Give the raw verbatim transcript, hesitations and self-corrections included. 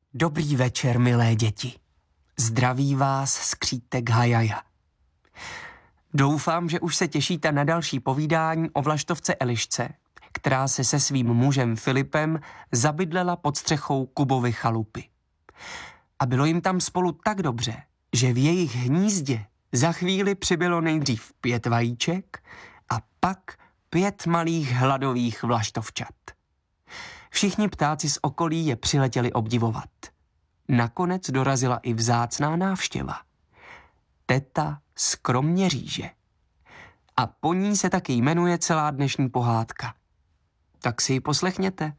Dobrý večer, milé děti. Zdraví vás skřítek Hajaja. Doufám, že už se těšíte na další povídání o vlaštovce Elišce, která se se svým mužem Filipem zabydlela pod střechou Kubovy chalupy. A bylo jim tam spolu tak dobře, že v jejich hnízdě za chvíli přibylo nejdřív pět vajíček a pak pět malých hladových vlaštovčat. Všichni ptáci z okolí je přiletěli obdivovat. Nakonec dorazila i vzácná návštěva. Teta z Kroměříže. A po ní se taky jmenuje celá dnešní pohádka. Tak si ji poslechněte.